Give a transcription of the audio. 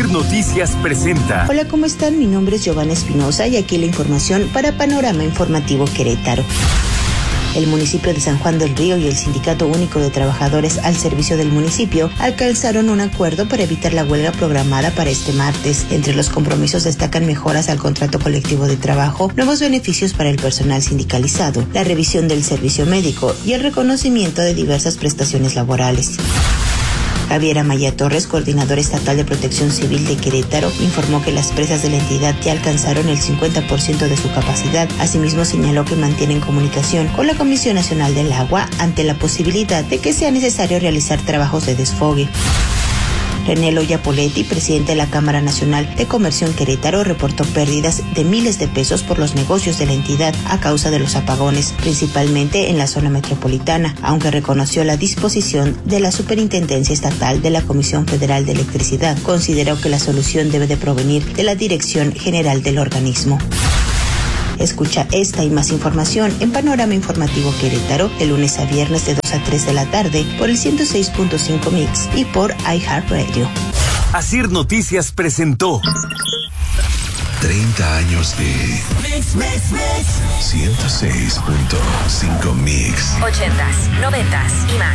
Asir Noticias presenta. Hola, ¿cómo están? Mi nombre es Giovanna Espinosa y aquí la información para Panorama Informativo Querétaro. El municipio de San Juan del Río y el Sindicato Único de Trabajadores al Servicio del Municipio alcanzaron un acuerdo para evitar la huelga programada para este martes. Entre los compromisos destacan mejoras al contrato colectivo de trabajo, nuevos beneficios para el personal sindicalizado, la revisión del servicio médico y el reconocimiento de diversas prestaciones laborales. Javier Amaya Torres, coordinador estatal de Protección Civil de Querétaro, informó que las presas de la entidad ya alcanzaron el 50% de su capacidad. Asimismo, señaló que mantienen comunicación con la Comisión Nacional del Agua ante la posibilidad de que sea necesario realizar trabajos de desfogue. René Loya Poletti, presidente de la Cámara Nacional de Comercio en Querétaro, reportó pérdidas de miles de pesos por los negocios de la entidad a causa de los apagones, principalmente en la zona metropolitana, aunque reconoció la disposición de la Superintendencia Estatal de la Comisión Federal de Electricidad. Consideró que la solución debe de provenir de la Dirección General del organismo. Escucha esta y más información en Panorama Informativo Querétaro de lunes a viernes de 2 a 3 de la tarde por el 106.5 Mix y por iHeartRadio. Asir Noticias presentó 30 años de 106.5 Mix. 80s, 90s y más.